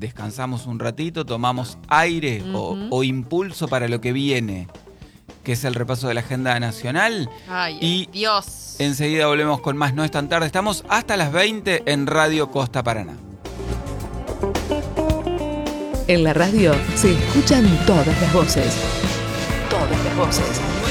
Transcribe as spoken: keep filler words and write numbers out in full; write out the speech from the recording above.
descansamos un ratito, tomamos aire uh-huh. o, o impulso para lo que viene, que es el repaso de la agenda nacional. Ay, y Dios. Enseguida volvemos con más No es tan tarde. Estamos hasta las veinte en Radio Costa Paraná. En la radio se escuchan todas las voces. Todas las voces.